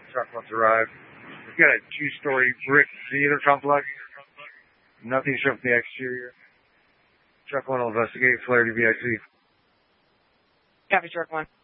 Truck one's arrived. We've got a 2-story brick theater complex. Nothing shown from the exterior. Truck one will investigate. Flare to VIC. Copy, Truck one.